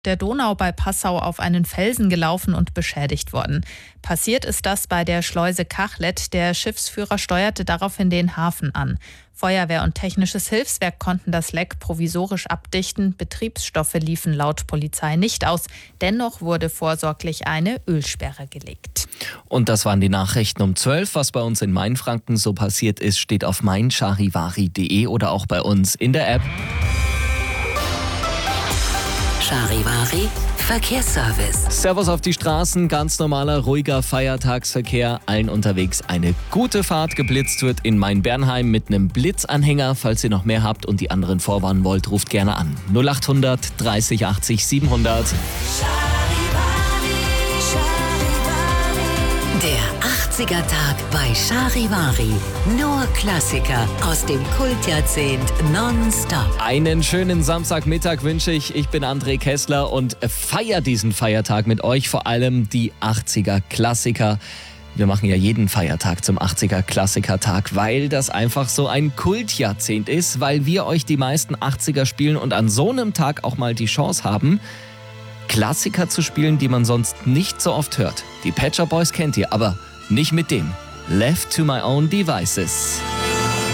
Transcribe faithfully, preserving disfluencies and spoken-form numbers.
der Donau bei Passau auf einen Felsen gelaufen und beschädigt worden. Passiert ist das bei der Schleuse Kachlet. Der Schiffsführer steuerte daraufhin den Hafen an. Feuerwehr und technisches Hilfswerk konnten das Leck provisorisch abdichten. Betriebsstoffe liefen laut Polizei nicht aus. Dennoch wurde vorsorglich eine Ölsperre gelegt. Und das waren die Nachrichten um zwölf. Was bei uns in Mainfranken so passiert ist, steht auf mein charivari punkt de oder auch bei uns in der App. Charivari Verkehrsservice. Servus auf die Straßen, ganz normaler, ruhiger Feiertagsverkehr. Allen unterwegs eine gute Fahrt. Geblitzt wird in Main-Bernheim mit einem Blitzanhänger. Falls ihr noch mehr habt und die anderen vorwarnen wollt, ruft gerne an. null acht hundert dreißig achtzig siebenhundert. Der achtziger-Tag bei Charivari. Nur Klassiker aus dem Kultjahrzehnt nonstop. Einen schönen Samstagmittag wünsche ich. Ich bin André Kessler und feiere diesen Feiertag mit euch. Vor allem die achtziger-Klassiker. Wir machen ja jeden Feiertag zum achtziger-Klassiker-Tag, weil das einfach so ein Kultjahrzehnt ist, weil wir euch die meisten achtziger spielen und an so einem Tag auch mal die Chance haben, Klassiker zu spielen, die man sonst nicht so oft hört. Die Pet Shop Boys kennt ihr, aber nicht mit dem Left to My Own Devices.